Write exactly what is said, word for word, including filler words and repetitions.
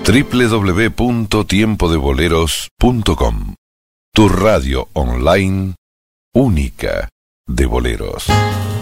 doble u doble u doble u punto tiempo de boleros punto com. Tu radio online única de boleros.